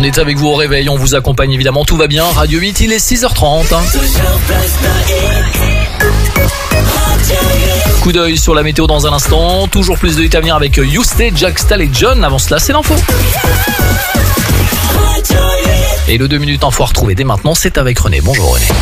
On est avec vous au réveil, on vous accompagne évidemment, tout va bien. Radio 8, il est 6h30. Coup d'œil sur la météo dans un instant. Toujours plus de hits à venir avec Yousté, Jack Stahl et John. Avant cela, c'est l'info. Et le 2 minutes info à retrouver dès maintenant, c'est avec René. Bonjour René.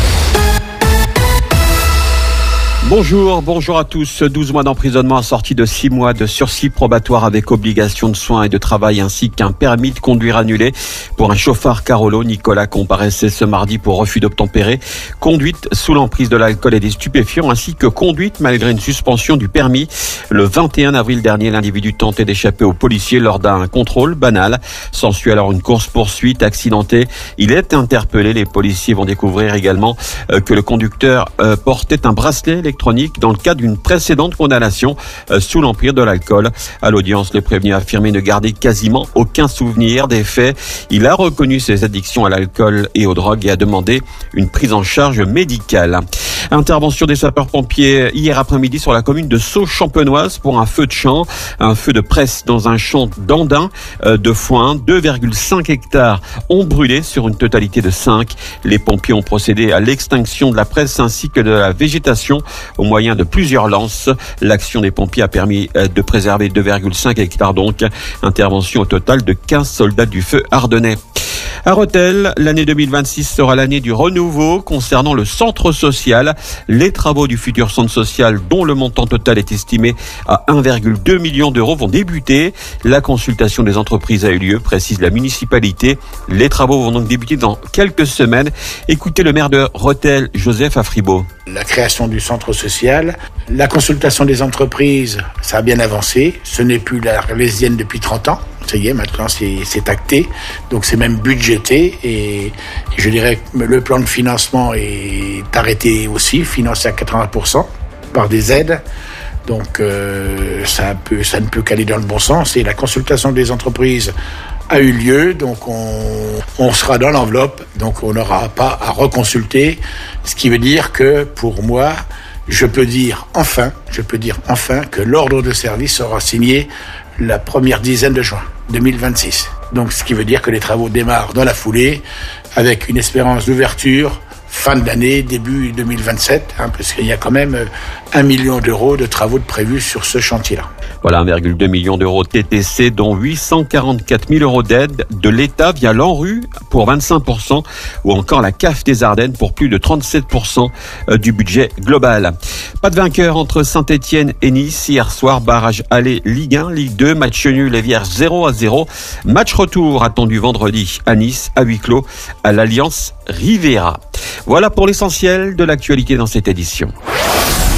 Bonjour à tous. 12 mois d'emprisonnement assorti de 6 mois de sursis probatoire avec obligation de soins et de travail ainsi qu'un permis de conduire annulé pour un chauffard Carolo. Nicolas comparaissait ce mardi pour refus d'obtempérer, conduite sous l'emprise de l'alcool et des stupéfiants ainsi que conduite malgré une suspension du permis. Le 21 avril dernier, l'individu tentait d'échapper aux policiers lors d'un contrôle banal. S'ensuit alors une course-poursuite accidentée. Il est interpellé. Les policiers vont découvrir également que le conducteur portait un bracelet électronique dans le cadre d'une précédente condamnation sous l'empire de l'alcool. À l'audience, le prévenu a affirmé ne garder quasiment aucun souvenir des faits. Il a reconnu ses addictions à l'alcool et aux drogues et a demandé une prise en charge médicale. Intervention des sapeurs-pompiers hier après-midi sur la commune de Sceaux-Champenoise pour un feu de champ, un feu de presse dans un champ d'Andin de foin. 2,5 hectares ont brûlé sur une totalité de 5. Les pompiers ont procédé à l'extinction de la presse ainsi que de la végétation au moyen de plusieurs lances. L'action des pompiers a permis de préserver 2,5 hectares donc. Intervention au total de 15 soldats du feu ardennais. À Rethel, l'année 2026 sera l'année du renouveau concernant le centre social. Les travaux du futur centre social, dont le montant total est estimé à 1,2 million d'euros, vont débuter. La consultation des entreprises a eu lieu, précise la municipalité. Les travaux vont donc débuter dans quelques semaines. Écoutez le maire de Rethel, Joseph Afribault. La création du centre social, la consultation des entreprises, ça a bien avancé. Ce n'est plus la Arlésienne depuis 30 ans. Ça y est, maintenant c'est acté, donc c'est même budgété et je dirais que le plan de financement est arrêté aussi, financé à 80% par des aides. Donc ça ne peut qu'aller dans le bon sens et la consultation des entreprises a eu lieu, donc on sera dans l'enveloppe, donc on n'aura pas à reconsulter, ce qui veut dire que pour moi, je peux dire enfin que l'ordre de service sera signé la première dizaine de juin 2026. Donc ce qui veut dire que les travaux démarrent dans la foulée avec une espérance d'ouverture fin de l'année, début 2027, parce qu'il y a quand même 1 million d'euros de travaux prévus sur ce chantier-là. Voilà, 1,2 million d'euros TTC, dont 844 000 euros d'aide de l'État via l'ANRU pour 25%, ou encore la CAF des Ardennes pour plus de 37% du budget global. Pas de vainqueur entre Saint-Etienne et Nice. Hier soir, barrage aller Ligue 1, Ligue 2, match nul les Vierges 0-0. Match retour attendu vendredi à Nice, à huis clos, à l'Alliance Riviera. Voilà pour l'essentiel de l'actualité dans cette édition.